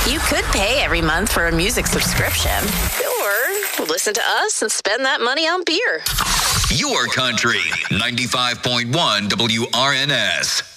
You could pay every month for a music subscription. Or listen to us and spend that money on beer. Your country, 95.1 WRNS.